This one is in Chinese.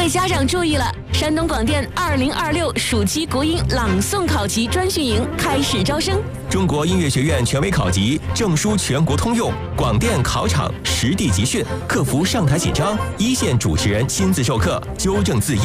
位家长注意了，山东广电2026暑期国音朗诵考级专训营开始招生。 中国音乐学院权威考级，证书全国通用，广电考场实地集训，克服上台紧张，一线主持人亲自授课，纠正字音。